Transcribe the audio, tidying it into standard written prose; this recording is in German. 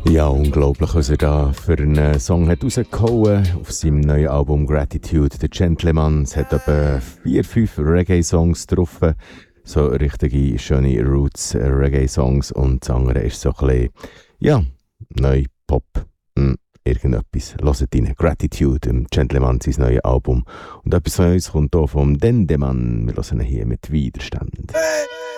Ja, unglaublich, was er da für einen Song hat rausgehauen auf seinem neuen Album Gratitude. Der Gentleman, es hat etwa 4-5 Reggae-Songs drauf, so richtige, schöne Roots-Reggae-Songs, und das andere ist so ein bisschen, ja, neu Pop, irgendetwas. Hört rein, Gratitude, im Gentleman, sein neues Album. Und etwas Neues kommt hier vom Dendemann. Wir hören ihn hier mit Widerstand. Hey!